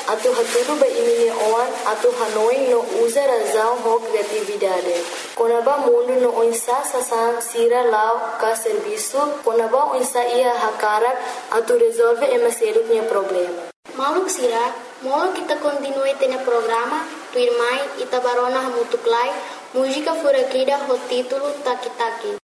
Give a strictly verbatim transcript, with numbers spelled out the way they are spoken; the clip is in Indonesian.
atu haturu ba imini oan atu hanoi no usa razão ho criatividade. Konaba mundo no onsa sasan sira lau ka serviço, konaba onsa ia hakarak atu resolve emaseru punya problema. Mauluk sira, molo kita continue tene programa, tu irmai ita barona hamutuklai, música furakida ho título Taki Taki.